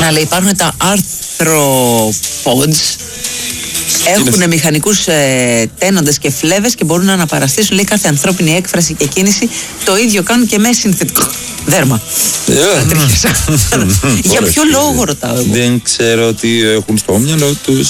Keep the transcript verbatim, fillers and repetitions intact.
λέει, υπάρχουν τα arthropods. Έχουν μηχανικούς ε, τένοντες και φλέβες και μπορούν να αναπαραστήσουν, λέει, κάθε ανθρώπινη έκφραση και κίνηση. Το ίδιο κάνουν και με συνθετικό δέρμα. Yeah. Για ποιο λόγο ρωτάω εγώ? Δεν ξέρω τι έχουν στο μυαλό τους.